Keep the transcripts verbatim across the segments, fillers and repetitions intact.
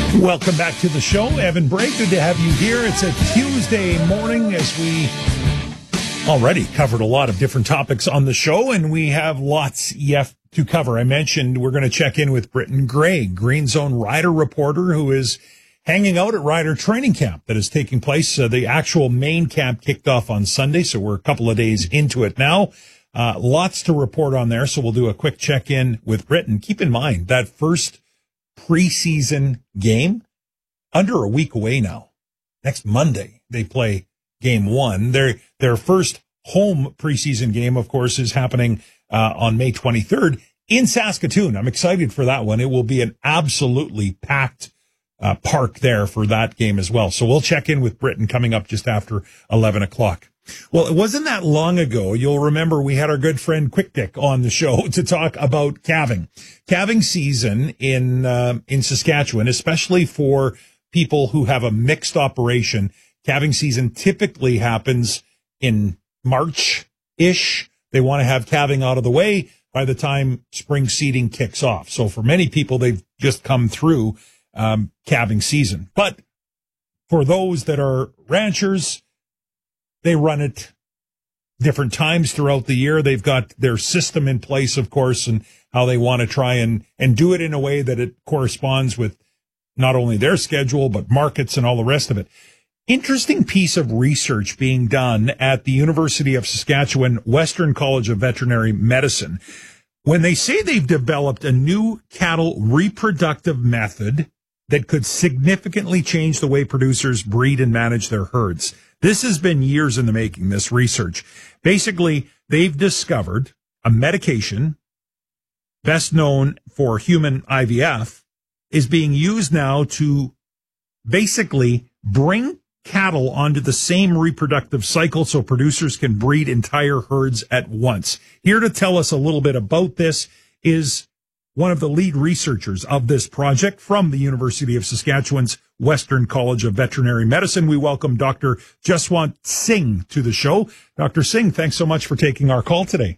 Welcome back to the show. Evan Bray, good to have you here. It's a Tuesday morning as we already covered a lot of different topics on the show, and we have lots yet to cover. I mentioned we're going to check in with Britton Gray, Green Zone rider reporter, who is hanging out at rider training camp that is taking place. Uh, the actual main camp kicked off on Sunday, so we're a couple of days into it now. Uh, lots to report on there, so we'll do a quick check-in with Britton. Keep in mind that first preseason game, under a week away now. Next Monday, they play game one. Their, their first home preseason game, of course, is happening uh, on May twenty-third in Saskatoon. I'm excited for that one. It will be an absolutely packed uh, park there for that game as well. So we'll check in with Britton coming up just after eleven o'clock. Well, it wasn't that long ago. You'll remember we had our good friend Quick Dick on the show to talk about calving. Calving season in uh, in Saskatchewan, especially for people who have a mixed operation. Calving season typically happens in March-ish. They want to have calving out of the way by the time spring seeding kicks off. So for many people, they've just come through um, calving season. But for those that are ranchers, they run it different times throughout the year. They've got their system in place, of course, and how they want to try and, and do it in a way that it corresponds with not only their schedule, but markets and all the rest of it. Interesting piece of research being done at the University of Saskatchewan Western College of Veterinary Medicine. When they say they've developed a new cattle reproductive method that could significantly change the way producers breed and manage their herds. This has been years in the making, this research. Basically, they've discovered a medication, best known for human I V F, is being used now to basically bring cattle onto the same reproductive cycle so producers can breed entire herds at once. Here to tell us a little bit about this is one of the lead researchers of this project from the University of Saskatchewan's Western College of Veterinary Medicine. We welcome Doctor Jaswant Singh to the show. Doctor Singh, thanks so much for taking our call today.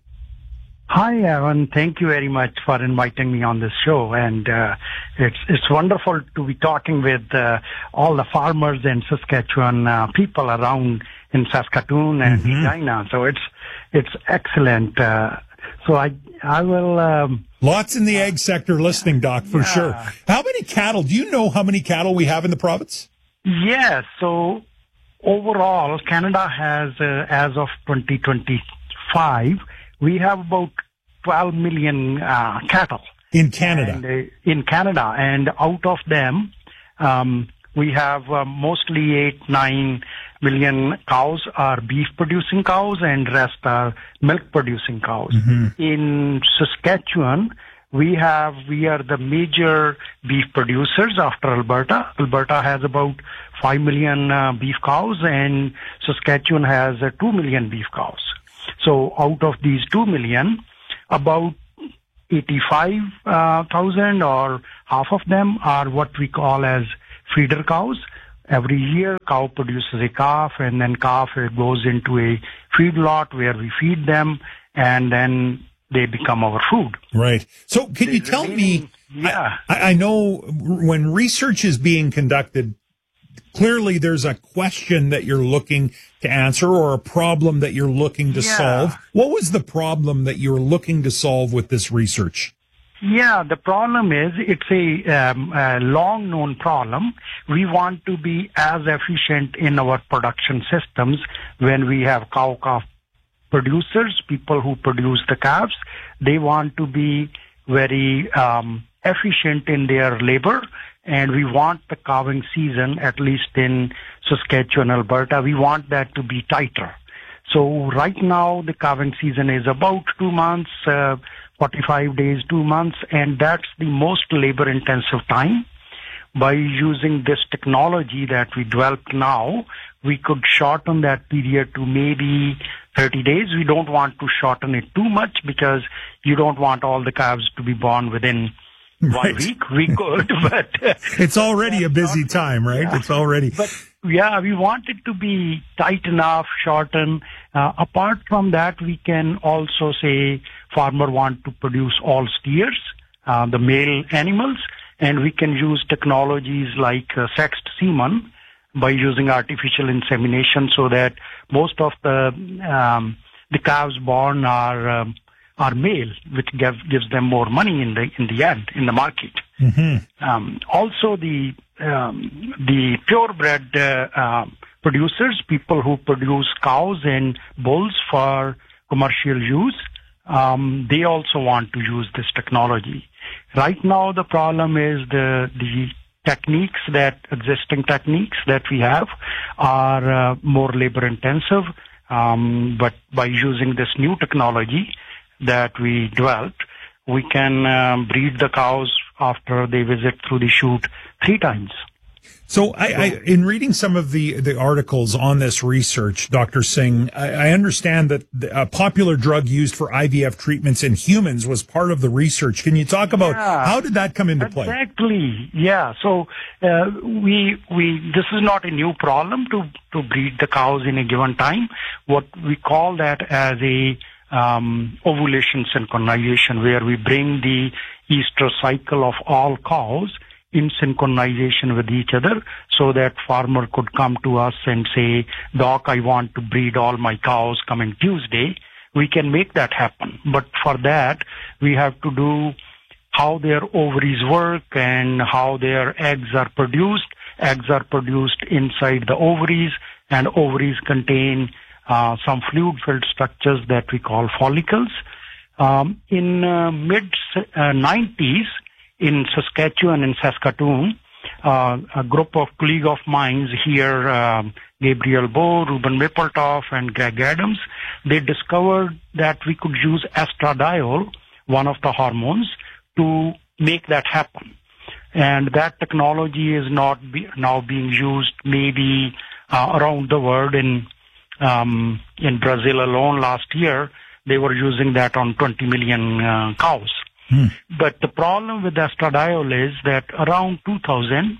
Hi, Evan. Thank you very much for inviting me on this show. And uh, it's it's wonderful to be talking with uh, all the farmers and Saskatchewan uh, people around in Saskatoon and Mm-hmm. Regina. So it's it's excellent. Uh, so I I will. Um, Lots in the egg sector listening, Doc, for yeah. sure. How many cattle? Do you know how many cattle we have in the province? Yes. So overall, Canada has, uh, as of twenty twenty-five, we have about twelve million uh, cattle. In Canada? And, uh, in Canada. And out of them, um, we have uh, mostly eight, nine million cows are beef-producing cows and rest are milk-producing cows. Mm-hmm. In Saskatchewan, we have, we are the major beef producers after Alberta. Alberta has about five million uh, beef cows and Saskatchewan has uh, two million beef cows. So out of these two million, about eighty-five thousand or half of them are what we call as feeder cows. Every year, cow produces a calf, and then calf goes into a feedlot where we feed them, and then they become our food. Right. So can you tell me, yeah. I, I know when research is being conducted, clearly there's a question that you're looking to answer or a problem that you're looking to Yeah. solve. What was the problem that you're looking to solve with this research? Yeah, the problem is it's a, um, a long-known problem. We want to be as efficient in our production systems when we have cow-calf producers, people who produce the calves. They want to be very um, efficient in their labor, and we want the calving season, at least in Saskatchewan, Alberta, we want that to be tighter. So right now, the calving season is about two months, uh, forty-five days, two months, and that's the most labor-intensive time. By using this technology that we developed now, we could shorten that period to maybe thirty days. We don't want to shorten it too much because you don't want all the calves to be born within Right. one week. We could, but... It's already a busy time, right? Yeah. It's already... But yeah, we want it to be tight enough, shorten. Uh, apart from that, we can also say farmer want to produce all steers, uh, the male animals, and we can use technologies like uh, sexed semen by using artificial insemination, so that most of the um, the calves born are um, are male, which give, gives them more money in the in the end in the market. Mm-hmm. Um, also, the um, the purebred uh, uh, producers, people who produce cows and bulls for commercial use, um, they also want to use this technology. Right now, the problem is the the techniques that existing techniques that we have are uh, more labor intensive. Um, but by using this new technology that we developed, we can um, breed the cows after they visit through the chute three times. So, I, I, in reading some of the, the articles on this research, Doctor Singh, I, I understand that a popular drug used for I V F treatments in humans was part of the research. Can you talk about yeah, how did that come into play? Exactly. Yeah. So uh, we we this is not a new problem to to breed the cows in a given time. What we call that as a um, ovulation synchronization, where we bring the Easter cycle of all cows in synchronization with each other, so that farmer could come to us and say, Doc, I want to breed all my cows coming Tuesday. We can make that happen. But for that, we have to do how their ovaries work and how their eggs are produced. Eggs are produced inside the ovaries, and ovaries contain uh, some fluid-filled structures that we call follicles. Um, in uh, mid nineties, in Saskatchewan and Saskatoon, uh, a group of colleagues of mine here, um, Gabriel Bow, Ruben Mappletoff, and Greg Adams, they discovered that we could use estradiol, one of the hormones, to make that happen. And that technology is not be, now being used maybe uh, around the world. In um, in Brazil alone last year, they were using that on twenty million uh, cows. Hmm. But the problem with estradiol is that around two thousand,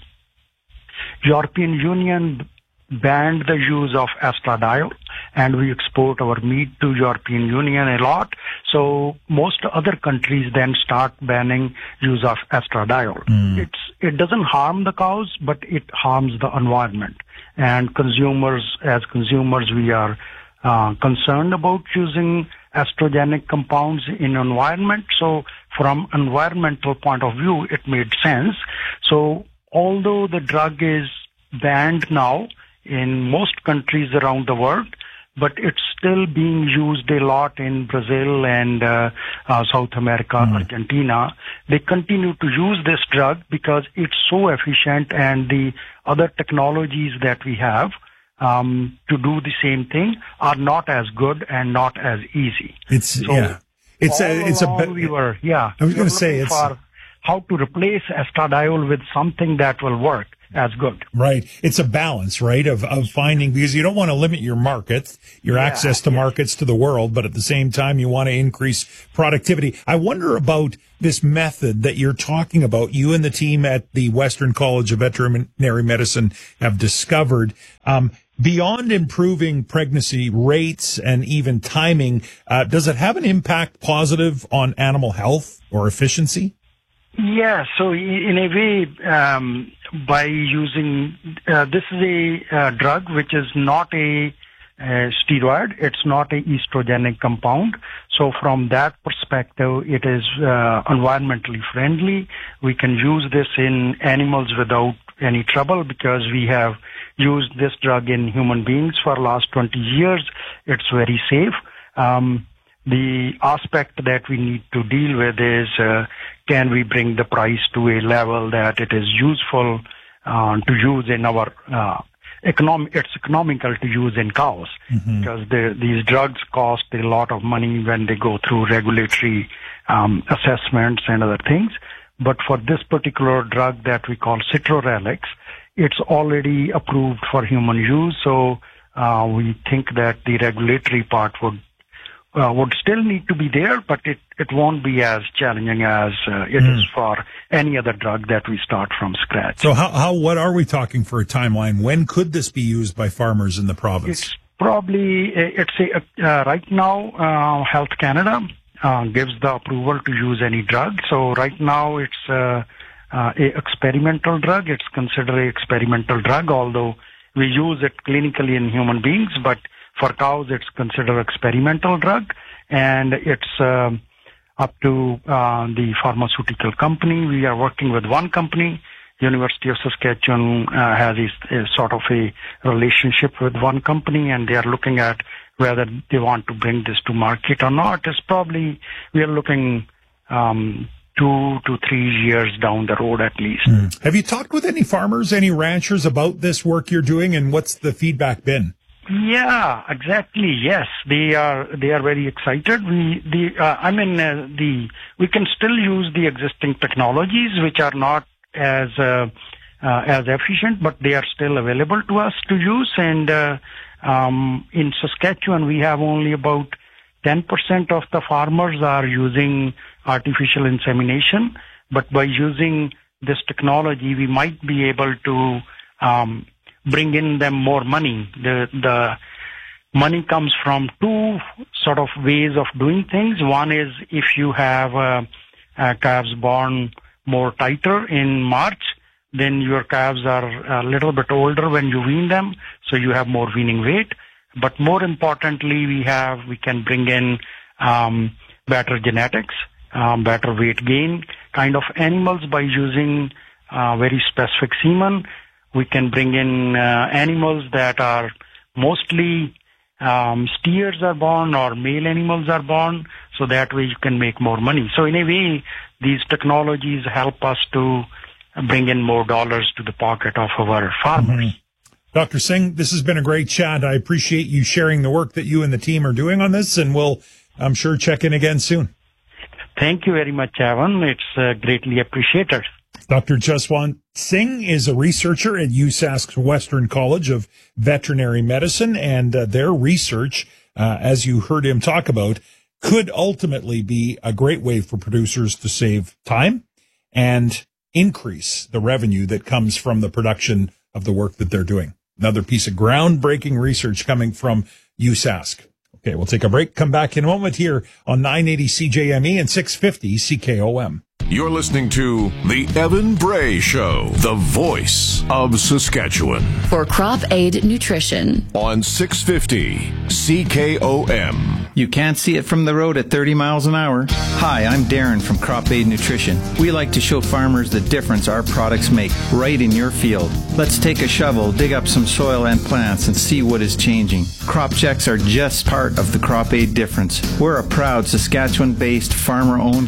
European Union banned the use of estradiol, and we export our meat to European Union a lot. So most other countries then start banning use of estradiol. Hmm. It's it doesn't harm the cows, but it harms the environment. And consumers, as consumers, we are uh, concerned about using estrogenic compounds in environment. So from environmental point of view, it made sense. So although the drug is banned now in most countries around the world, but it's still being used a lot in Brazil and uh, uh, South America, mm. Argentina. They continue to use this drug because it's so efficient, and the other technologies that we have Um, to do the same thing are not as good and not as easy. It's so yeah. It's a it's a we were yeah. I was going to say it's for how to replace estradiol with something that will work as good. Right. It's a balance, right, of of finding, because you don't want to limit your markets, your yeah, access to yeah. markets to the world, but at the same time you want to increase productivity. I wonder about this method that you're talking about. You and the team at the Western College of Veterinary Medicine have discovered. Um, Beyond improving pregnancy rates and even timing, uh, does it have an impact positive on animal health or efficiency? Yeah, so in a way, um, by using, uh, this is a uh, drug which is not a, a steroid, it's not a estrogenic compound. So from that perspective, it is uh, environmentally friendly. We can use this in animals without any trouble because we have used this drug in human beings for the last twenty years. It's very safe. Um, the aspect that we need to deal with is, uh, can we bring the price to a level that it is useful uh, to use in our uh, economic, it's economical to use in cows, mm-hmm. because the, these drugs cost a lot of money when they go through regulatory um, assessments and other things. But for this particular drug that we call Citrorelix, it's already approved for human use. So uh, we think that the regulatory part would uh, would still need to be there, but it, it won't be as challenging as uh, it mm. is for any other drug that we start from scratch. So how, how what are we talking for a timeline? When could this be used by farmers in the province? It's probably, it's a, uh, right now, uh, Health Canada uh, gives the approval to use any drug. So right now it's uh, uh, a experimental drug. It's considered an experimental drug, although we use it clinically in human beings, but for cows, it's considered experimental drug, and it's uh, up to uh, the pharmaceutical company. We are working with one company. University of Saskatchewan uh, has a, a sort of a relationship with one company, and they are looking at whether they want to bring this to market or not. It's probably, we are looking um, two to three years down the road at least. Mm. Have you talked with any farmers, any ranchers about this work you're doing, and what's the feedback been? Yeah, exactly. Yes, they are. They are very excited. We, the, uh, I mean, uh, the we can still use the existing technologies, which are not as uh, uh, as efficient, but they are still available to us to use. And uh, um, in Saskatchewan, we have only about ten percent of the farmers are using artificial insemination. But by using this technology, we might be able to um, bring in them more money. The the money comes from two sort of ways of doing things. One is if you have uh, uh, calves born more tighter in March, then your calves are a little bit older when you wean them, so you have more weaning weight. But more importantly, we have we can bring in um, better genetics, um, better weight gain kind of animals by using uh, very specific semen. We can bring in uh, animals that are mostly um, steers are born or male animals are born, so that way you can make more money. So in a way, these technologies help us to bring in more dollars to the pocket of our farmers. Mm-hmm. Doctor Singh, this has been a great chat. I appreciate you sharing the work that you and the team are doing on this, and we'll, I'm sure, check in again soon. Thank you very much, Evan. It's uh, greatly appreciated. Doctor Jaswant Singh is a researcher at U S A S K's Western College of Veterinary Medicine, and uh, their research, uh, as you heard him talk about, could ultimately be a great way for producers to save time and increase the revenue that comes from the production of the work that they're doing. Another piece of groundbreaking research coming from U S A S K. Okay, we'll take a break, come back in a moment here on nine eighty C J M E and six fifty C K O M. You're listening to The Evan Bray Show, the voice of Saskatchewan. For Crop Aid Nutrition. On six fifty C K O M. You can't see it from the road at thirty miles an hour. Hi, I'm Darren from Crop Aid Nutrition. We like to show farmers the difference our products make right in your field. Let's take a shovel, dig up some soil and plants, and see what is changing. Crop checks are just part of the Crop Aid difference. We're a proud Saskatchewan-based, farmer-owned